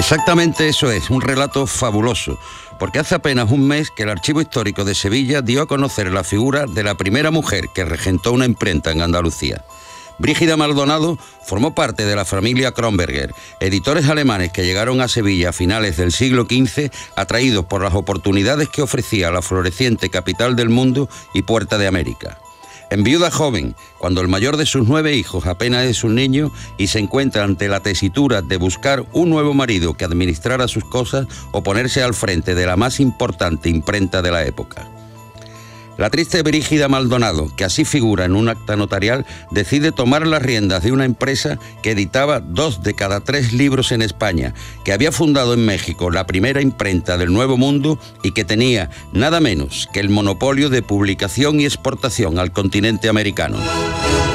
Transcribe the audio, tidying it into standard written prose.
Exactamente eso es, un relato fabuloso, porque hace apenas un mes que el Archivo Histórico de Sevilla dio a conocer la figura de la primera mujer que regentó una imprenta en Andalucía. Brígida Maldonado formó parte de la familia Kronberger, editores alemanes que llegaron a Sevilla a finales del siglo XV, atraídos por las oportunidades que ofrecía la floreciente capital del mundo y puerta de América. Enviuda joven, cuando el mayor de sus 9 hijos apenas es un niño y se encuentra ante la tesitura de buscar un nuevo marido que administrara sus cosas o ponerse al frente de la más importante imprenta de la época. La triste Brígida Maldonado, que así figura en un acta notarial, decide tomar las riendas de una empresa que editaba 2 de cada 3 libros en España, que había fundado en México la primera imprenta del Nuevo Mundo y que tenía nada menos que el monopolio de publicación y exportación al continente americano.